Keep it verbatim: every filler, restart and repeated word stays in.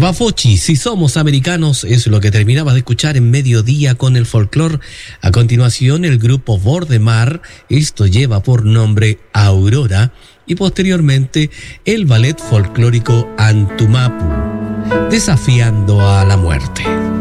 Bafochi, si somos americanos, es lo que terminabas de escuchar en Mediodía con el folclore. A continuación, el grupo Bordemar, esto lleva por nombre Aurora, y posteriormente el ballet folclórico Antumapu, Desafiando a la Muerte.